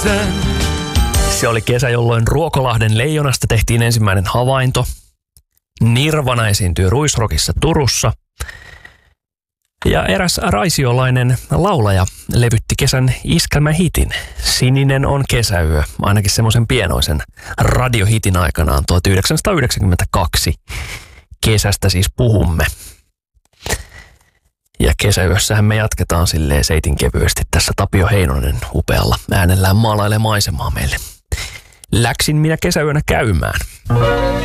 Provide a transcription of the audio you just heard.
sen. Se oli kesä, jolloin Ruokolahden leijonasta tehtiin ensimmäinen havainto. Nirvana esiintyi Ruisrockissa Turussa. Ja eräs raisiolainen laulaja levytti kesän iskelmähitin. Sininen on kesäyö, ainakin semmoisen pienoisen radiohitin aikanaan 1992. Kesästä siis puhumme. Ja kesäyössähän me jatketaan silleen seitin kevyesti. Tässä Tapio Heinonen upealla äänellään maalailee maisemaa meille. Läksin minä kesäyönä käymään.